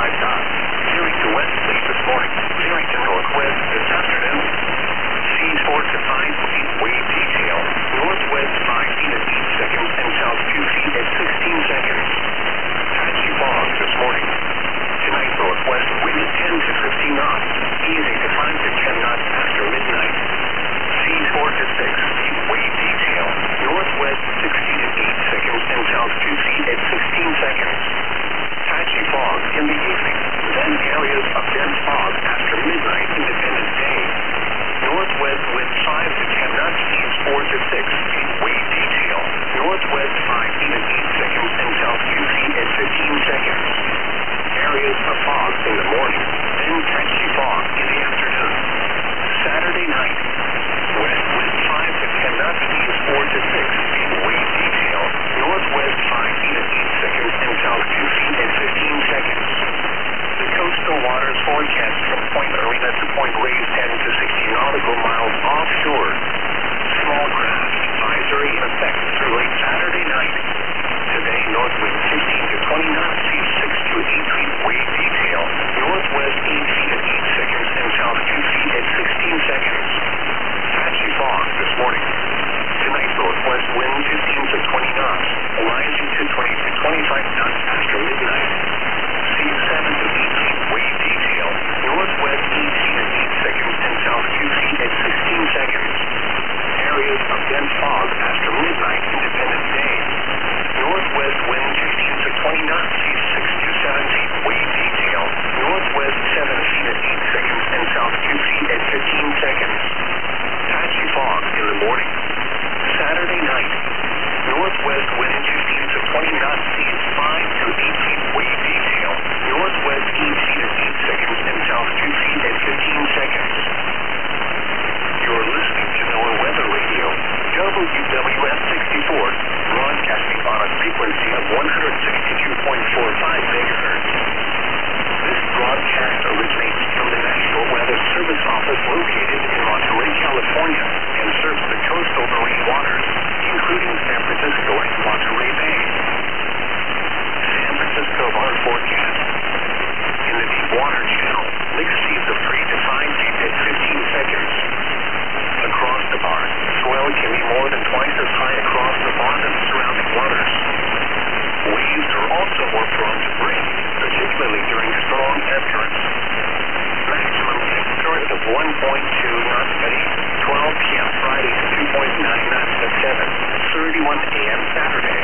5 knots. Veering to west late this morning. Veering to northwest this afternoon. Seas 4 to 5 feet. Wave detail. Northwest 5 feet at 8 seconds and south 2 feet at 16 seconds. Patchy fog this morning. Tonight northwest wind 10 to 15 knots. Easy to 5 to 10 knots after midnight. Seas 4 to 6 feet. Wave detail. Northwest 6 feet at 8 seconds and south 2 feet at 16 seconds. Patchy fog in the evening. Then areas of dense fog after midnight Independence Day. Northwest wind 5 to 10 knots. Seas 4 to 6 feet. Wave detail. Northwest 5 feet at 8 seconds and south 2 feet at 15 seconds. Areas of fog in the morning. Then patchy fog in the afternoon. Saturday night. West wind 5 to 10 knots. Seas 4 to 6 feet. Wave detail. Northwest 5 feet at 8 seconds and south 2 feet at 15 seconds. The coastal waters forecast from Point Arena to Point Reyes 10 to 60 nautical miles offshore. Small craft advisory in effect through late Saturday night. Today, north wind 15 to 20 knots. Seas 6 to 8 feet. Wave detail. Northwest 8 feet at 8 seconds and south 2 feet at 16 seconds. Patchy fog this morning. Tonight, northwest wind 15 to 20 knots, rising to 20 to 25 knots after midnight. Seas 7 to 8 feet. Wave detail. Northwest 8 feet at 8 seconds and south 2 feet at 16 seconds. Areas of dense fog after midnight Independence Day. Northwest wind 15 to 20 knots. Seas 6 to 7 feet. Wave detail. Northwest 7 feet at 8 seconds and south 2 feet at 15 seconds. Patchy fog in the morning. Saturday night. Northwest wind 15 to 20 knots. Seas 5 to 8 feet. Wave detail. Northwest 8 feet at 8 seconds and south 2 feet at 15 seconds. You're listening to NOAA Weather Radio. WWF 64. Broadcasting on a frequency of 162.45 megahertz. This broadcast originates from the National Weather Service Office located in Monterey, California, and serves the coastal marine waters, including San Francisco and Monterey Bay. San Francisco bar forecast. In the deep water channel, mixed seas of 3 to 5 feet at 15 seconds. Across the bar, swell can be more than twice as high across the bar and surrounding waters. Waves are also more prone to break, particularly during strong ebb currents. Maximum ebb current of 1.2 knots at 8:12 p.m. Friday and 2.9 knots at 7:31 a.m. Saturday.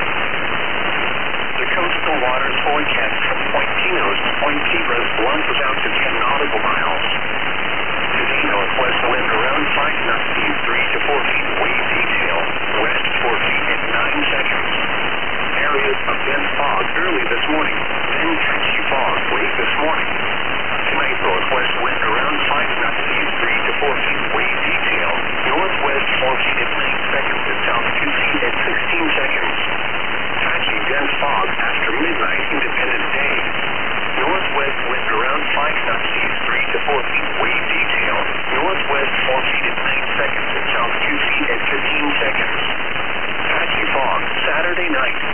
The coastal waters forecast from Point Pinos to Point Tigres launches out to 10 nautical miles. Today, northwest wind around 5 knots. Seas 3 to 4 feet. Wave detail. West 4 feet at 9 seconds. Areas of dense fog early this morning. Then patchy fog late this morning. Tonight, northwest wind around 5 knots. Seas 3 to 4 feet. Wave detail. Northwest 4 feet at 9 seconds and south 2 feet at 16 seconds. Patchy dense fog after midnight Independence Day. Northwest wind around 5 knots. Seas 3 to 4 feet. Wave detail. Northwest 4 feet at 9 seconds and south 2 feet at 15 seconds. Patchy fog Saturday night.